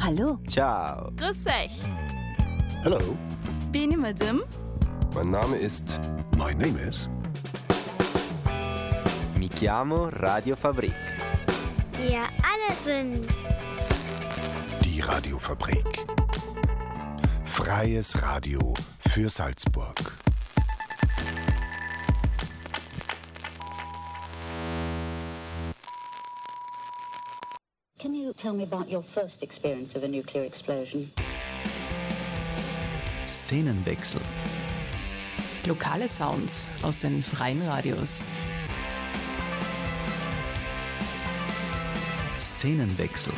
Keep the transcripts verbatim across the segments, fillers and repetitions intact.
Hallo. Ciao. Grüß euch. Hello. Bin ich Madame? Mein Name ist... My name is... Mi chiamo Radio Fabrik. Wir alle sind... Die Radiofabrik. Freies Radio für Salzburg. Can you tell me about your first experience of a nuclear explosion? Szenenwechsel. Lokale Sounds aus den freien Radios. Szenenwechsel.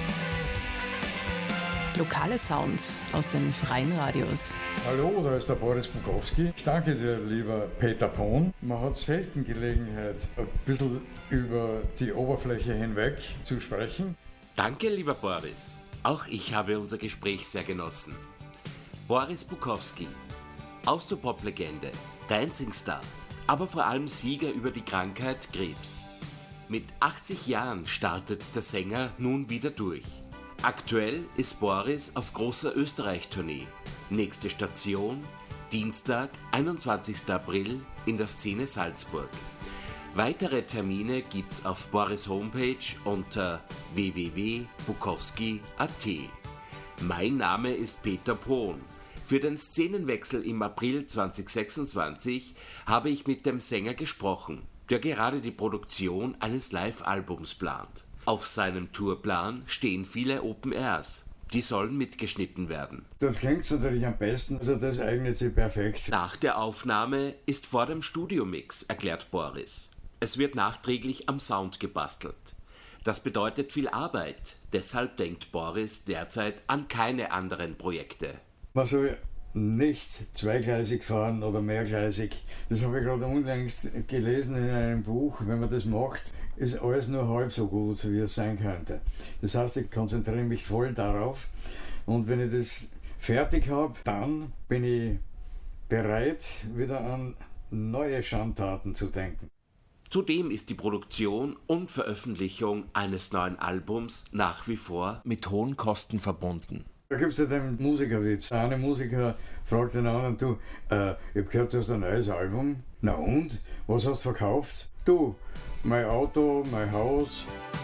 Lokale Sounds aus den freien Radios. Hallo, da ist der Boris Bukowski. Ich danke dir, lieber Peter Pohn. Man hat selten Gelegenheit, ein bisschen über die Oberfläche hinweg zu sprechen. Danke, lieber Boris. Auch ich habe unser Gespräch sehr genossen. Boris Bukowski, Austropop-Legende, Dancing-Star, aber vor allem Sieger über die Krankheit Krebs. Mit achtzig Jahren startet der Sänger nun wieder durch. Aktuell ist Boris auf großer Österreich-Tournee. Nächste Station, Dienstag, einundzwanzigster April in der Szene Salzburg. Weitere Termine gibt's auf Boris' Homepage unter w w w punkt bukowski punkt a t. Mein Name ist Peter Pohn. Für den Szenenwechsel im April zweitausendsechsundzwanzig habe ich mit dem Sänger gesprochen, der gerade die Produktion eines Live-Albums plant. Auf seinem Tourplan stehen viele Open Airs. Die sollen mitgeschnitten werden. Das klingt natürlich am besten, also das eignet sich perfekt. Nach der Aufnahme ist vor dem Studiomix, erklärt Boris. Es wird nachträglich am Sound gebastelt. Das bedeutet viel Arbeit. Deshalb denkt Boris derzeit an keine anderen Projekte. Man soll nicht zweigleisig fahren oder mehrgleisig. Das habe ich gerade unlängst gelesen in einem Buch. Wenn man das macht, ist alles nur halb so gut, wie es sein könnte. Das heißt, ich konzentriere mich voll darauf. Und wenn ich das fertig habe, dann bin ich bereit, wieder an neue Schandtaten zu denken. Zudem ist die Produktion und Veröffentlichung eines neuen Albums nach wie vor mit hohen Kosten verbunden. Da gibt es ja den Musikerwitz. Eine Musiker fragt den anderen, du, äh, ich habe gehört, du hast ein neues Album. Na und? Was hast du verkauft? Du, mein Auto, mein Haus.